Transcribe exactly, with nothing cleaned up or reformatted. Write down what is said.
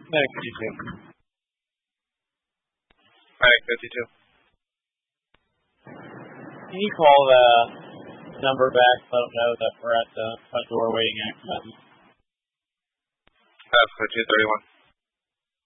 Thanks, you too. Panic fifty-two. Can you call the number back? Let them know that we're at the front door waiting at. F fifteen thirty-one.